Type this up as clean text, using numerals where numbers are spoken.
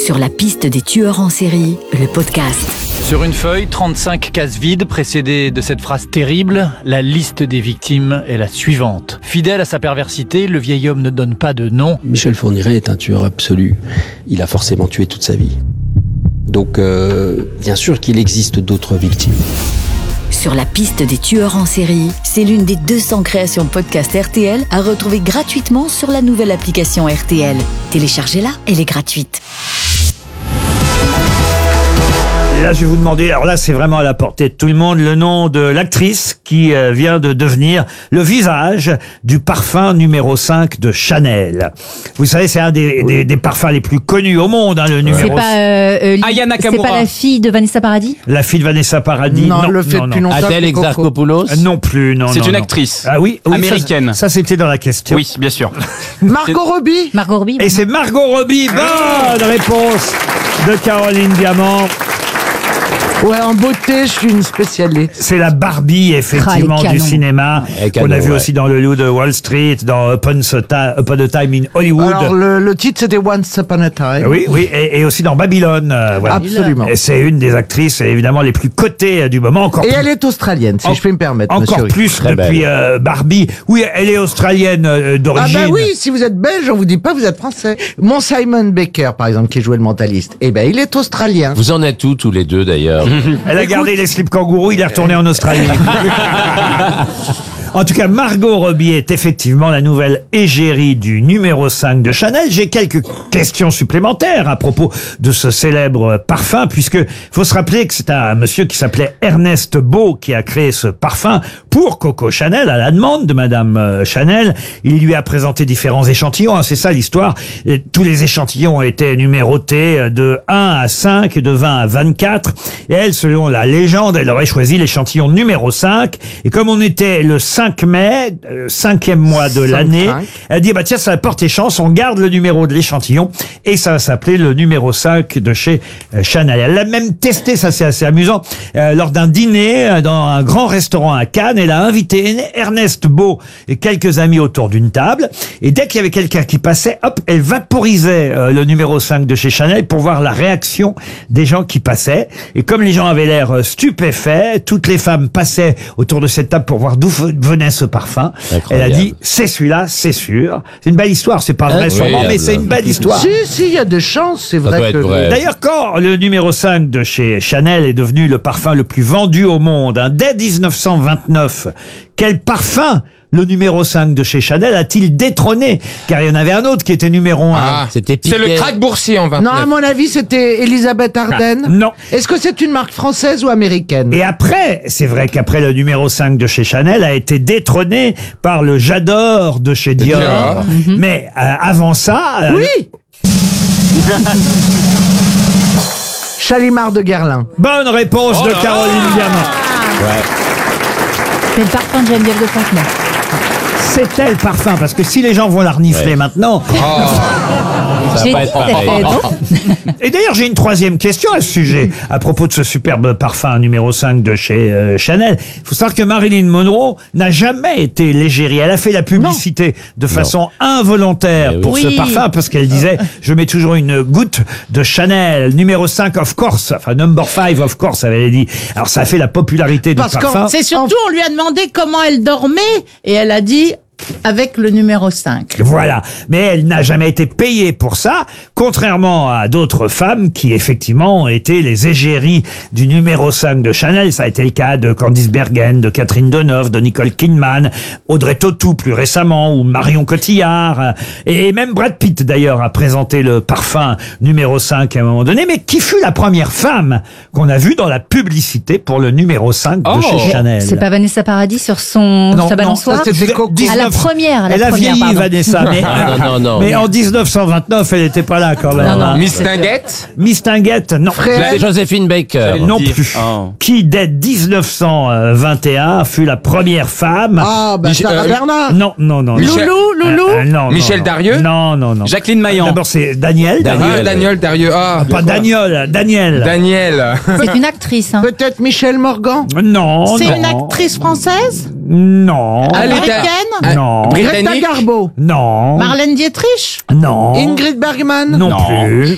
Sur la piste des tueurs en série, le podcast. Sur une feuille, 35 cases vides précédées de cette phrase terrible. La liste des victimes est la suivante. Fidèle à sa perversité, le vieil homme ne donne pas de nom. Michel Fourniret est un tueur absolu. Il a forcément tué toute sa vie. Donc, bien sûr qu'il existe d'autres victimes. Sur la piste des tueurs en série, c'est l'une des 200 créations podcast RTL à retrouver gratuitement sur la nouvelle application RTL. Téléchargez-la, elle est gratuite. Et là, je vais vous demander, alors là, c'est vraiment à la portée de tout le monde, le nom de l'actrice qui vient de devenir le visage du parfum numéro 5 de Chanel. Vous savez, c'est un des parfums les plus connus au monde, hein, le numéro 5. Aya Nakamura. C'est pas la fille de Vanessa Paradis? La fille de Vanessa Paradis. Non, le fait depuis longtemps. Adèle Exarchopoulos. Non plus, non. C'est non, une non. actrice. Ah oui, américaine. Ça c'était dans la question. Oui, bien sûr. Margot Robbie. Margot Robbie. Et c'est Margot Robbie. Bonne réponse de Caroline Diamant. Ouais, en beauté, je suis une spécialiste. C'est la Barbie, effectivement, Ah, les du canons. cinéma. canons, On a vu ouais. aussi dans Le Loup de Wall Street, dans Upon a Time in Hollywood. Alors, le titre, c'était Once Upon a Time. Oui, et aussi dans Babylone. Voilà. Absolument. Et c'est une des actrices, évidemment, les plus cotées du moment. Encore Et plus, elle est australienne, si je peux me permettre, encore monsieur. plus Très depuis Barbie. Oui, elle est australienne Ah d'origine. bah oui, si vous êtes belge, on vous dit pas vous êtes français. Mon Simon Baker, par exemple, qui jouait le mentaliste, eh ben il est australien. Vous en êtes où tous les deux d'ailleurs? Elle a gardé les slips kangourous, il est retourné en Australie. En tout cas, Margot Robbie est effectivement la nouvelle égérie du numéro 5 de Chanel. J'ai quelques questions supplémentaires à propos de ce célèbre parfum, puisque faut se rappeler que c'est un monsieur qui s'appelait Ernest Beau qui a créé ce parfum pour Coco Chanel, à la demande de Madame Chanel. Il lui a présenté différents échantillons, hein, c'est ça l'histoire. Et tous les échantillons ont été numérotés de 1 à 5 et de 20 à 24. Et elle, selon la légende, elle aurait choisi l'échantillon numéro 5. Et comme on était le 5 mai, 5e mois de l'année, elle dit, bah tiens, ça porte chance, on garde le numéro de l'échantillon et ça va s'appeler le numéro 5 de chez Chanel. Elle l'a même testé, ça c'est assez amusant, lors d'un dîner dans un grand restaurant à Cannes. Elle a invité Ernest Beau et quelques amis autour d'une table, et dès qu'il y avait quelqu'un qui passait, hop, elle vaporisait le numéro 5 de chez Chanel pour voir la réaction des gens qui passaient. Et comme les gens avaient l'air stupéfaits, toutes les femmes passaient autour de cette table pour voir d'où venait ce parfum. Incroyable. Elle a dit, c'est celui-là, c'est sûr. C'est une belle histoire, c'est pas vrai sûrement, mais c'est une belle histoire. Si, il y a des chances, c'est doit vrai être que... vrai. D'ailleurs, quand le numéro 5 de chez Chanel est devenu le parfum le plus vendu au monde, hein, dès 1929, quel parfum le numéro 5 de chez Chanel a-t-il détrôné? Car il y en avait un autre qui était numéro 1. C'était C'est le crack boursier en 29. Non, à mon avis, c'était Elisabeth Arden. Non. Est-ce que c'est une marque française ou américaine? Et après, c'est vrai qu'après le numéro 5 de chez Chanel a été détrôné par le J'adore de chez Dior. Dior. Mais avant ça... Oui. Chalimard de Guerlain. Bonne réponse de Caroline Diamant. C'est le parfum de Geneviève de Fontenay. C'était le parfum, parce que si les gens vont la renifler maintenant... Ça J'ai va pas dit être que pareil. c'était bon. Et d'ailleurs, j'ai une troisième question à ce sujet, à propos de ce superbe parfum numéro 5 de chez Chanel. Il faut savoir que Marilyn Monroe n'a jamais été l'égérie. Elle a fait la publicité de façon involontaire Eh oui. pour Oui. ce parfum, parce qu'elle disait, je mets toujours une goutte de Chanel, numéro 5 of course, enfin number 5 of course, elle avait dit. Alors ça a fait la popularité du Parce qu'en- parfum. C'est surtout, on lui a demandé comment elle dormait et elle a dit avec le numéro 5. Voilà. Mais elle n'a jamais été payée pour ça, contrairement à d'autres femmes qui, effectivement, ont été les égéries du numéro 5 de Chanel. Ça a été le cas de Candice Bergen, de Catherine Deneuve, de Nicole Kidman, Audrey Tautou plus récemment, ou Marion Cotillard. Et même Brad Pitt, d'ailleurs, a présenté le parfum numéro 5 à un moment donné. Mais qui fut la première femme qu'on a vue dans la publicité pour le numéro 5 de chez Chanel? C'est pas Vanessa Paradis sur sa Non, balançoire? ça, c'était Coco. À la première, Elle a vieilli, pardon. Vanessa, mais, non. mais en 1929, elle n'était pas là quand même. Non, non. hein. Miss Tinguette. Miss Tinguette, non. C'est Joséphine Baker. Non plus. Qui, dès 1921, fut la première femme... Ah, bah Sarah Bernard. Non. Loulou, Non, Michel non. Darieux. Non. Jacqueline Maillan. D'abord, c'est Daniel. Daniel Darieux. Ah, Pas Daniel. Daniel. C'est une actrice. Hein. Peut-être Michel Morgan. Non. C'est non. une actrice française? Non. Américaine? Non. Greta Britannique. Garbo. Non. Marlène Dietrich? Non. Ingrid Bergman. Non plus.